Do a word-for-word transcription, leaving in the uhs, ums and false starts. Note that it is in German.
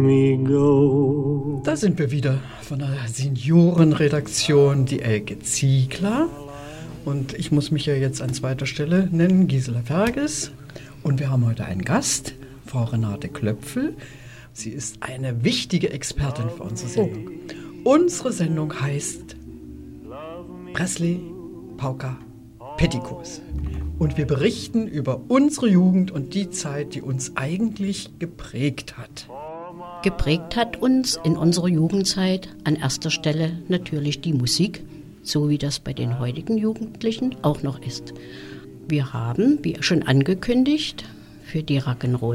Da sind wir wieder von der Seniorenredaktion, die Elke Ziegler. Und ich muss mich ja jetzt an zweiter Stelle nennen, Gisela Ferges. Und wir haben heute einen Gast, Frau Renate Klöpfel. Sie ist eine wichtige Expertin für unsere Sendung. Oh. Unsere Sendung heißt Presley, Pauker, Petticoats. Und wir berichten über unsere Jugend und die Zeit, die uns eigentlich geprägt hat. Geprägt hat uns in unserer Jugendzeit an erster Stelle natürlich die Musik, so wie das bei den heutigen Jugendlichen auch noch ist. Wir haben, wie schon angekündigt, für die Rock'n'Roll